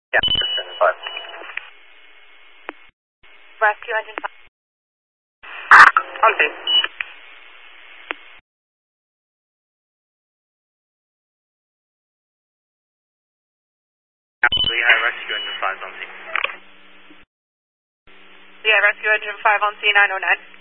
Yeah, 75. Rescue engine 5. On scene. Lehigh Rescue Engine 5 on scene. Yeah, Rescue engine 5 on C909.